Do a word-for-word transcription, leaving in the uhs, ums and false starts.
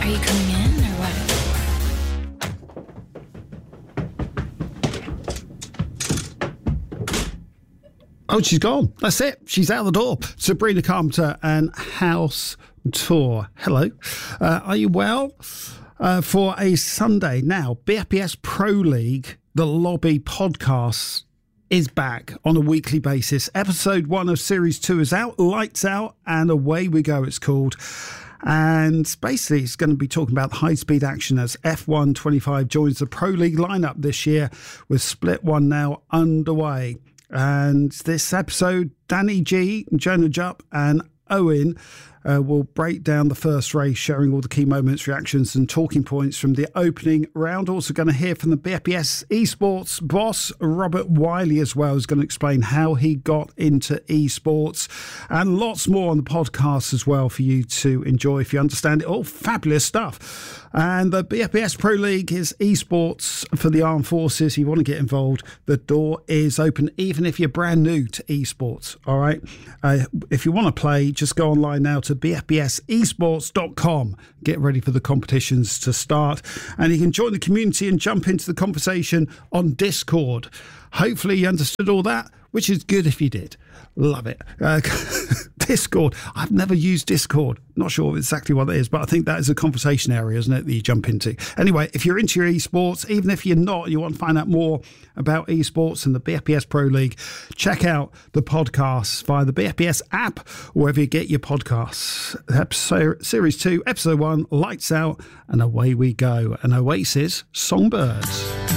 Are you coming in or what? Oh, she's gone. That's it. She's out the door. Sabrina Carpenter and House Tour. Hello. Uh, are you well? Uh, for a Sunday now, B F B S Pro League, the Lobby podcast is back on a weekly basis. Episode one of series two is out, lights out, and away we go, it's called. And basically, it's going to be talking about high-speed action as F one twenty-five joins the Pro League lineup this year with Split one now underway. And this episode, Danny G, Jonah Jupp and Owen uh, will break down the first race, sharing all the key moments, reactions and talking points from the opening round. Also going to hear from the B F B S esports boss, Robert Wiley, as well, who's going to explain how he got into esports, and lots more on the podcast as well for you to enjoy if you understand it all. Fabulous stuff. And the B F B S Pro League is esports for the armed forces. If you want to get involved, the door is open, even if you're brand new to esports. All right. Uh, if you want to play, just go online now to b f b s esports dot com. Get ready for the competitions to start. And you can join the community and jump into the conversation on Discord. Hopefully you understood all that, which is good if you did. Love it. Uh, Discord. I've never used Discord. Not sure exactly what that is, but I think that is a conversation area, isn't it, that you jump into. Anyway, if you're into your esports, even if you're not, you want to find out more about esports and the B F B S Pro League, check out the podcasts via the B F B S app, or wherever you get your podcasts. Episode, series two, episode one, lights out, and away we go. An Oasis, Songbirds.